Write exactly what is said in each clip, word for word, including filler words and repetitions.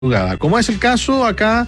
madrugada. Como es el caso acá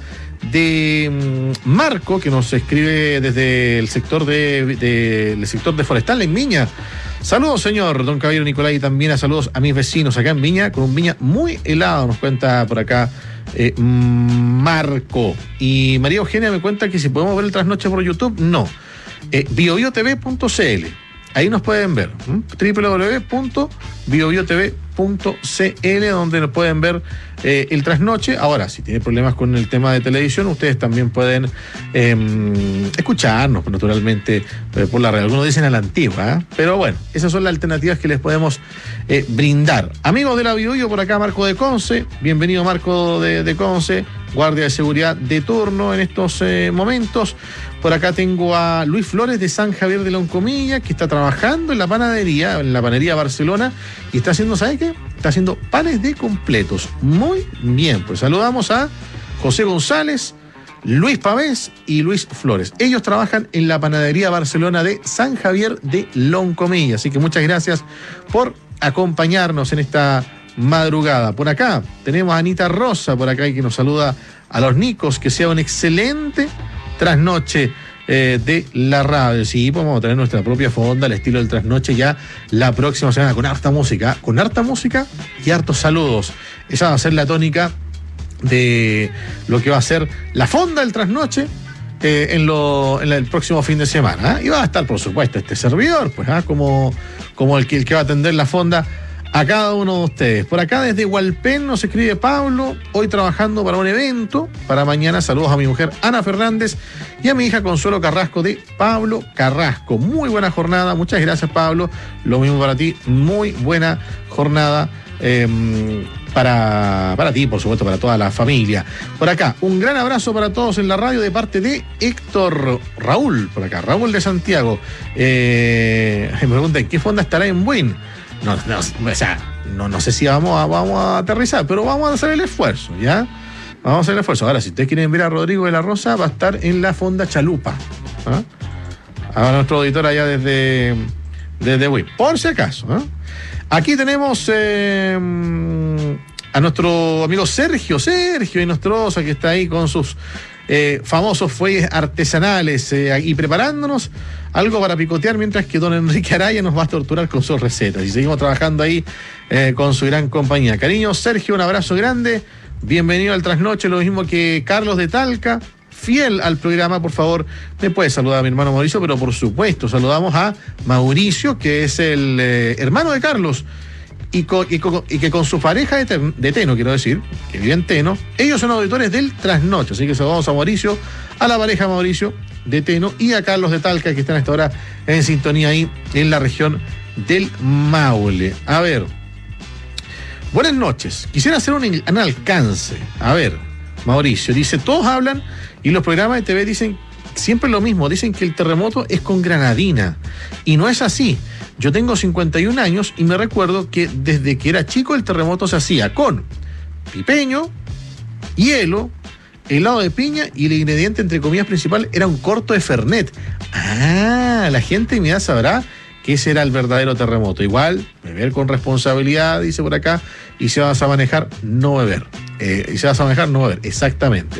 de Marco, que nos escribe desde el sector de, de el sector de Forestal en Viña. Saludos, señor don Caballero Nicolai, y también a saludos a mis vecinos acá en Viña, con un Viña muy helado, nos cuenta por acá eh, Marco. Y María Eugenia me cuenta que si podemos ver el trasnoche por YouTube, no. Eh, bio bio t v punto c l, ahí nos pueden ver, doble u doble u doble u punto bio bio t v punto c l, donde nos pueden ver eh, el trasnoche. Ahora, si tienen problemas con el tema de televisión, ustedes también pueden eh, escucharnos, naturalmente, eh, por la red. Algunos dicen a la antigua, ¿eh? Pero bueno, esas son las alternativas que les podemos eh, brindar. Amigos de la Biobío, por acá Marco de Conce. Bienvenido, Marco de, de Conce, guardia de seguridad de turno en estos eh, momentos. Por acá tengo a Luis Flores de San Javier de Loncomilla, que está trabajando en la panadería, en la panadería Barcelona, y está haciendo, ¿sabe qué? Está haciendo panes de completos. Muy bien, pues saludamos a José González, Luis Pavés y Luis Flores. Ellos trabajan en la panadería Barcelona de San Javier de Loncomilla, así que muchas gracias por acompañarnos en esta madrugada. Por acá tenemos a Anita Rosa, por acá, y que nos saluda a los Nicos, que sea un excelente trasnoche eh, de la radio. Sí, vamos a tener nuestra propia fonda al estilo del trasnoche ya la próxima semana, con harta música, con harta música y hartos saludos. Esa va a ser la tónica de lo que va a ser la fonda del trasnoche eh, en, lo, en la, el próximo fin de semana, ¿eh? Y va a estar, por supuesto, este servidor, pues, ¿eh? como, como el que, el que va a atender la fonda a cada uno de ustedes. Por acá desde Hualpén nos escribe Pablo, hoy trabajando para un evento, para mañana. Saludos a mi mujer Ana Fernández y a mi hija Consuelo Carrasco, de Pablo Carrasco. Muy buena jornada, muchas gracias, Pablo. Lo mismo para ti, muy buena jornada eh, para, para ti, por supuesto, para toda la familia. Por acá, un gran abrazo para todos en la radio de parte de Héctor Raúl, por acá, Raúl de Santiago. Eh, me preguntan, ¿qué fonda estará en Buin? No, no, o sea, no, no sé si vamos a, vamos a aterrizar, pero vamos a hacer el esfuerzo, ¿ya? Vamos a hacer el esfuerzo. Ahora, si ustedes quieren ver a Rodrigo de la Rosa, va a estar en la Fonda Chalupa, ¿eh? A nuestro auditor allá desde, desde Wii, por si acaso, ¿eh? Aquí tenemos eh, a nuestro amigo Sergio, Sergio y Nostroza, que está ahí con sus eh, famosos fuelles artesanales eh, y preparándonos algo para picotear, mientras que don Enrique Araya nos va a torturar con sus recetas. Y seguimos trabajando ahí eh, con su gran compañía. Cariño, Sergio, un abrazo grande. Bienvenido al trasnoche, lo mismo que Carlos de Talca, fiel al programa. Por favor, me puede saludar a mi hermano Mauricio, pero por supuesto saludamos a Mauricio, que es el eh, hermano de Carlos, y, con, y, con, y que con su pareja de, ten, de Teno, quiero decir, que vive en Teno, ellos son auditores del trasnoche. Así que saludamos a Mauricio, a la pareja Mauricio de Teno, y a Carlos de Talca, que están a esta hora en sintonía ahí en la región del Maule. A ver, buenas noches. Quisiera hacer un, un alcance. A ver, Mauricio dice, todos hablan y los programas de T V dicen siempre lo mismo, dicen que el terremoto es con granadina, y no es así. Yo tengo cincuenta y un años y me recuerdo que desde que era chico el terremoto se hacía con pipeño, hielo, helado de piña, y el ingrediente, entre comillas, principal era un corto de Fernet. Ah, la gente de mi edad sabrá que ese era el verdadero terremoto. Igual, beber con responsabilidad, dice por acá, y si vas a manejar, no beber. Eh, y si vas a manejar, no beber, exactamente.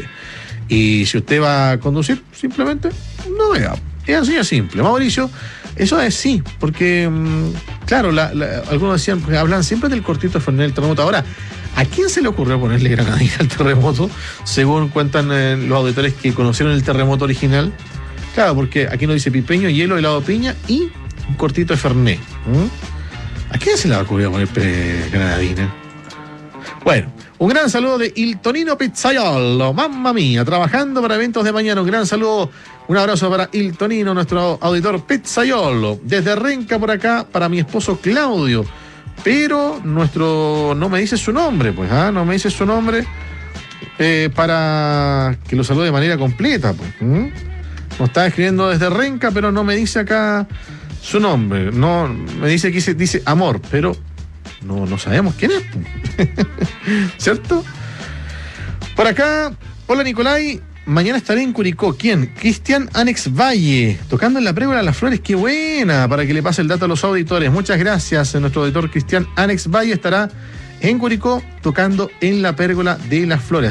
Y si usted va a conducir, simplemente no beba. Es así de simple. Mauricio, eso es sí, porque, claro, la, la, algunos decían, hablan siempre del cortito de Fernet del terremoto. Ahora, ¿a quién se le ocurrió ponerle granadina al terremoto? Según cuentan eh, los auditores que conocieron el terremoto original. Claro, porque aquí nos dice pipeño, hielo, helado de piña y un cortito de Fernet. ¿Mm? ¿A quién se le ocurrió poner eh, granadina? Bueno, un gran saludo de Il Tonino Pizzaiolo, mamma mía, trabajando para eventos de mañana. Un gran saludo, un abrazo para Il Tonino, nuestro auditor Pizzaiolo. Desde Renca por acá, para mi esposo Claudio. Pero nuestro, no me dice su nombre, pues, ¿ah? No me dice su nombre eh, para que lo salude de manera completa, pues. ¿Mm? Nos está escribiendo desde Renca, pero no me dice acá su nombre. No, me dice que dice, dice amor, pero no, no sabemos quién es, ¿cierto? Por acá, hola Nicolai, mañana estaré en Curicó. ¿Quién? Cristian Anex Valle, tocando en la Prégola Las Flores. ¡Qué buena! Para que le pase el dato a los auditores. Muchas gracias. Nuestro auditor Cristian Anex Valle estará en Curicó, tocando en la Pérgola de las Flores.